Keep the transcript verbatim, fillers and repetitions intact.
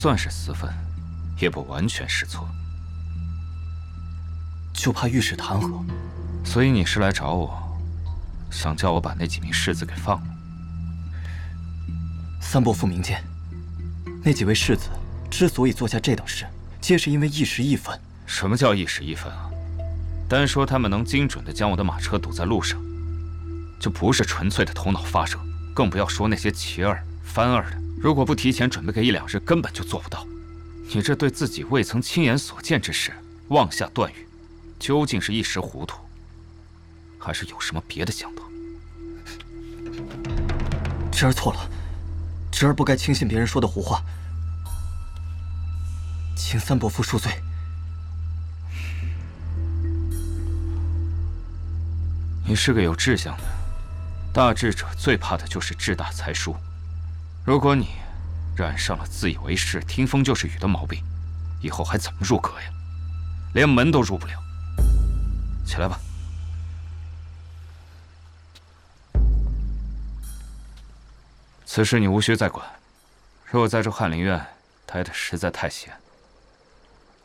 算是私愤，也不完全是错。 就怕御史弹劾， 所以你是来找我，想叫我把那几名世子给放了？ 三伯父明鉴，那几位世子之所以做下这等事，皆是因为一时义愤。 什么叫一时义愤啊？单说他们能精准地将我的马车堵在路上，就不是纯粹的头脑发热，更不要说那些骑儿、翻儿的。如果不提前准备个一两日，根本就做不到。你这对自己未曾亲眼所见之事妄下断语，究竟是一时糊涂，还是有什么别的想头？ 侄儿错了，侄儿不该轻信别人说的胡话，请三伯父恕罪。 你是个有志向的，大志者最怕的就是志大才疏。如果你染上了自以为是、听风就是雨的毛病，以后还怎么入阁呀？连门都入不了。起来吧。此事你无需再管。若在这翰林院待得实在太闲，